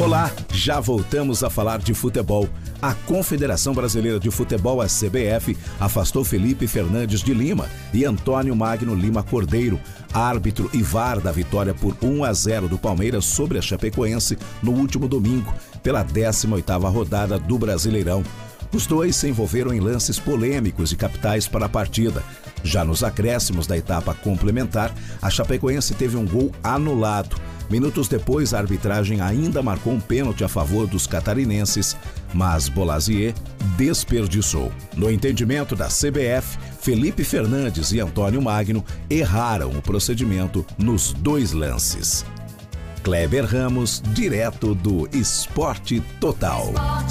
Olá, já voltamos a falar de futebol. A Confederação Brasileira de Futebol, a CBF, afastou Felipe Fernandes de Lima e Antônio Magno Lima Cordeiro, árbitro e VAR da vitória por 1-0 do Palmeiras sobre a Chapecoense no último domingo, pela 18ª rodada do Brasileirão. Os dois se envolveram em lances polêmicos e capitais para a partida. Já nos acréscimos da etapa complementar, a Chapecoense teve um gol anulado. Minutos depois, a arbitragem ainda marcou um pênalti a favor dos catarinenses, mas Bolazier desperdiçou. No entendimento da CBF, Felipe Fernandes e Antônio Magno erraram o procedimento nos dois lances. Kleber Ramos, direto do Esporte Total.